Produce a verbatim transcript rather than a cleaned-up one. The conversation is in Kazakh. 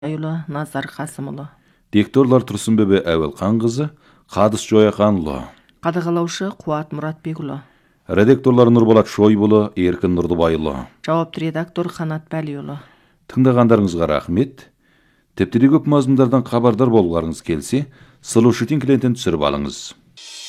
Аюлы Назар Қасымұлы. Дикторлар Тұрсынбебе Әуелқанқызы, Қадыс Жояқанұлы. Қадағалаушы Қуат Мұратбекұлы. Редакторлар Нұрболат Шойбұлы, Еркін Нұрдыбайұлы. Жауапты редактор Қанат Бәлиұлы. Тыңдағандарыңызға рахмет. Тепті де көп мазмұндардан хабардар болғарыңыз келсе, Слушатель клиентін түсіріп алыңыз.